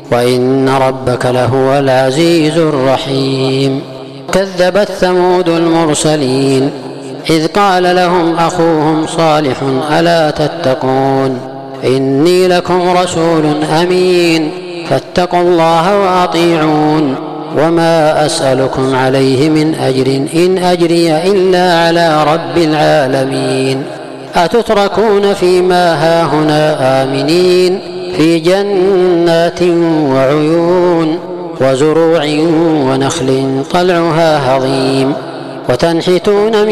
وإن ربك لهو العزيز الرحيم. كذبت ثمود المرسلين إذ قال لهم أخوهم صالح ألا تتقون إني لكم رسول أمين فاتقوا الله وأطيعون وما أسألكم عليه من أجر إن أجري إلا على رب العالمين. أتتركون فيما هاهنا آمنين في جنات وعيون وزروع ونخل طلعها هضيم وتنحتون